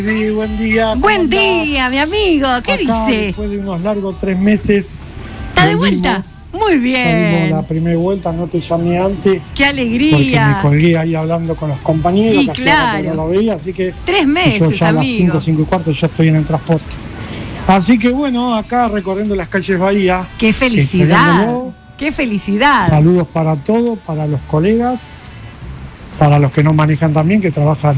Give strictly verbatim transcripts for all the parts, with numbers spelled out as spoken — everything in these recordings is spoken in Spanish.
Sí, buen día. Buen día, mi amigo. ¿Qué Acá, dice? Después de unos largos tres meses. ¿Está de volvimos, vuelta? Muy bien. Salimos la primera vuelta, no te llamé antes. ¡Qué Porque alegría! me colgué ahí hablando con los compañeros, Y que hacía rato que claro. no lo veía, así que Tres meses, yo ya a las amigo. cinco, cinco y cuarto ya estoy en el transporte. Así que bueno, acá recorriendo las calles Bahía. ¡Qué felicidad! esperándolo. ¡Qué felicidad! Saludos para todos, para los colegas, para los que no manejan también, que trabajan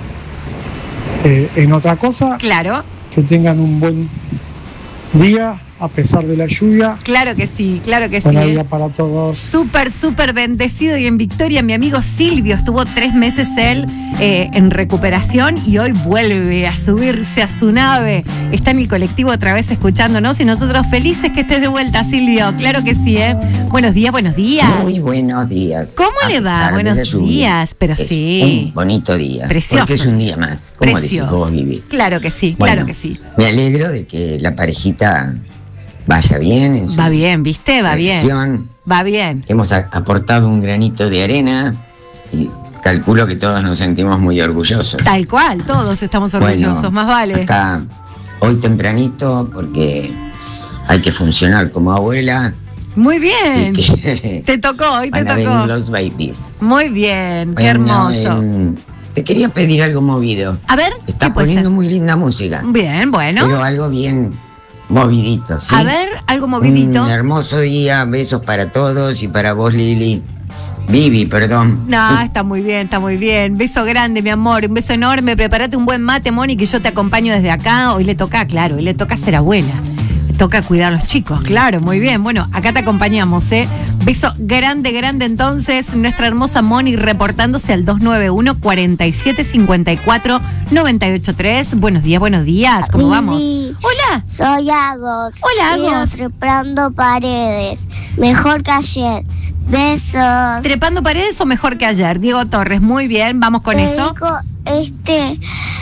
eh, en otra cosa. Claro, Que tengan un buen día a pesar de la lluvia. claro que sí, claro que sí. Buen ¿eh? día para todos. Súper, súper bendecido y en victoria. Mi amigo Silvio estuvo tres meses él eh, en recuperación y hoy vuelve a subirse a su nave. Está en el colectivo otra vez escuchándonos y nosotros felices que estés de vuelta, Silvio. Claro que sí, ¿eh? Buenos días, buenos días. Muy buenos días. ¿Cómo A le va? pesar de Buenos la lluvia, días, pero es sí. un bonito día. Precioso. Porque es un día más. ¿Cómo decís Precioso. vos, Vivi? Claro que sí, Bueno, claro que sí. Me alegro de que la parejita vaya bien. En su Va bien, ¿viste? Va bien. elección. Va bien. Hemos a- aportado un granito de arena y calculo que todos nos sentimos muy orgullosos. Tal cual, todos estamos orgullosos, Bueno, más vale. Acá, hoy tempranito, porque hay que funcionar como abuela. Muy bien. Así que Te tocó, hoy te van a venir tocó. los babies. Muy bien, qué Bueno, hermoso. em, te quería pedir algo movido. A ver, Está ¿qué puede poniendo ser? muy linda música. Bien, bueno. Pero algo bien movidito, ¿sí? A ver, algo movidito. Un hermoso día, besos para todos y para vos, Lili. Vivi, perdón. No, está muy bien, está muy bien. Beso grande, mi amor, un beso enorme. Prepárate un buen mate, Moni, que yo te acompaño desde acá. Hoy le toca, claro, hoy le toca ser abuela. Le toca cuidar a los chicos, claro, muy bien. Bueno, acá te acompañamos, ¿eh? Beso grande, grande entonces. Nuestra hermosa Moni reportándose al dos nueve uno, cuatro siete cinco cuatro, nueve ocho tres. Buenos días, buenos días. ¿Cómo vamos? Vivi, Hola. soy Agos. Hola, Sigo Agos. trepando paredes. Mejor que ayer. Besos. ¿Trepando paredes o mejor que ayer? Diego Torres, muy bien, vamos con eso. Dedico este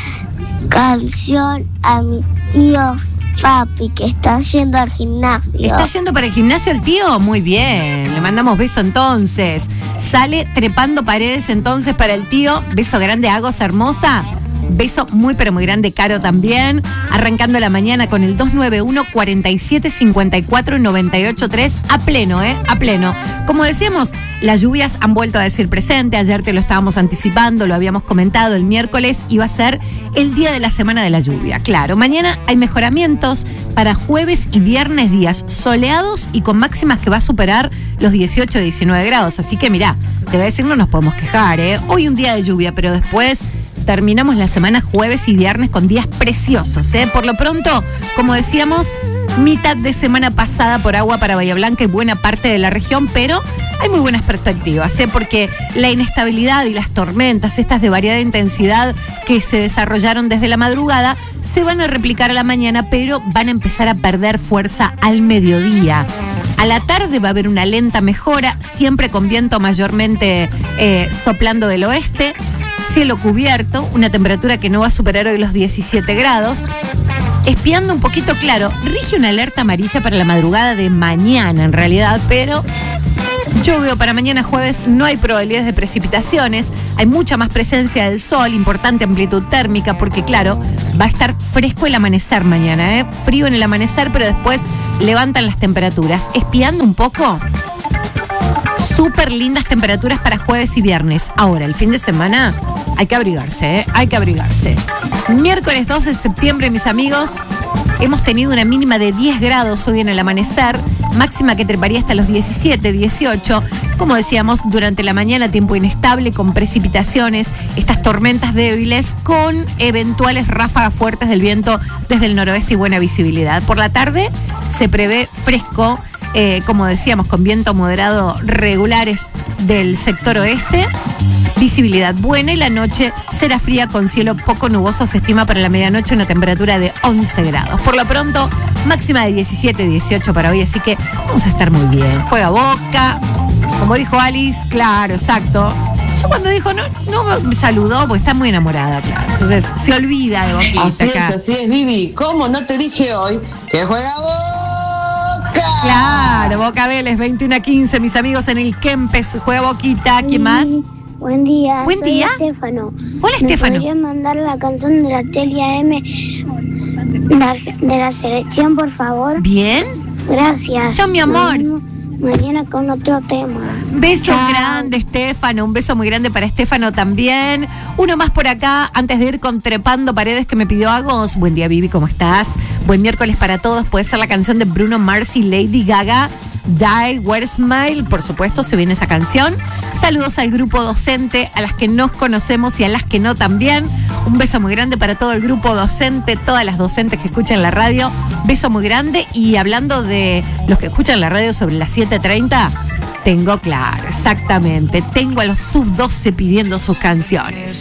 canción a mi tío Fapi, que está yendo al gimnasio. ¿Está yendo para el gimnasio el tío? Muy bien, le mandamos beso entonces. Sale trepando paredes entonces para el tío. Beso grande, Agos, hermosa. Beso muy pero muy grande, Caro también. Arrancando la mañana con el dos nueve uno, cuatro siete cinco cuatro, nueve ocho tres a pleno, ¿eh? A pleno. Como decíamos, las lluvias han vuelto a decir presente. Ayer te lo estábamos anticipando, lo habíamos comentado. El miércoles iba a ser el día de la semana de la lluvia. Claro, mañana hay mejoramientos para jueves y viernes, días soleados y con máximas que va a superar los dieciocho, diecinueve grados. Así que mirá, te voy a decir, no nos podemos quejar, ¿eh? Hoy un día de lluvia, pero después terminamos la semana jueves y viernes con días preciosos, ¿eh? Por lo pronto, como decíamos, mitad de semana pasada por agua para Bahía Blanca y buena parte de la región, pero hay muy buenas perspectivas, ¿eh? Porque la inestabilidad y las tormentas, estas de variada intensidad que se desarrollaron desde la madrugada, se van a replicar a la mañana, pero van a empezar a perder fuerza al mediodía. A la tarde va a haber una lenta mejora, siempre con viento mayormente eh, soplando del oeste. Cielo cubierto, una temperatura que no va a superar hoy los diecisiete grados. Espiando un poquito, claro, rige una alerta amarilla para la madrugada de mañana en realidad, pero yo veo para mañana jueves no hay probabilidades de precipitaciones, hay mucha más presencia del sol, importante amplitud térmica, porque claro, va a estar fresco el amanecer mañana, ¿eh? Frío en el amanecer, pero después levantan las temperaturas. Espiando un poco, súper lindas temperaturas para jueves y viernes. Ahora, el fin de semana hay que abrigarse, ¿eh? Hay que abrigarse. Miércoles doce de septiembre, mis amigos, hemos tenido una mínima de diez grados hoy en el amanecer, máxima que treparía hasta los diecisiete, dieciocho. Como decíamos, durante la mañana tiempo inestable con precipitaciones, estas tormentas débiles con eventuales ráfagas fuertes del viento desde el noroeste y buena visibilidad. Por la tarde se prevé fresco, Eh, como decíamos, con viento moderado regulares del sector oeste, visibilidad buena y la noche será fría con cielo poco nuboso. Se estima para la medianoche una temperatura de once grados. Por lo pronto, máxima de diecisiete, dieciocho para hoy, así que vamos a estar muy bien. Juega Boca, como dijo Alice, claro, exacto. Yo cuando dijo, no, no me saludó porque está muy enamorada, claro. Entonces se olvida de Boquita. Así acá. es, así es, Vivi. ¿Cómo no te dije hoy que juega Boca? Claro, Boca Vélez, veintiuno a quince, mis amigos en el Kempes, juega Boquita. ¿Quién más? Buen día. Buen soy día. Estefano. Hola, ¿Me Estefano. podrías mandar la canción de la Telia M la- de la selección, por favor? Bien. Gracias. Chao, mi amor. Nos vemos mañana con otro tema. Beso Chao. grande, Estefano. Un beso muy grande para Estefano también. Uno más por acá, antes de ir con Trepando Paredes, que me pidió Agos. Buen día, Vivi, ¿cómo estás? Buen miércoles para todos. Puede ser la canción de Bruno Mars y Lady Gaga, Die, Where Smile. Por supuesto, se viene esa canción. Saludos al grupo docente, a las que nos conocemos y a las que no también. Un beso muy grande para todo el grupo docente, todas las docentes que escuchan la radio. Beso muy grande. Y hablando de los que escuchan la radio sobre las siete treinta, tengo claro, exactamente, tengo a los sub doce pidiendo sus canciones.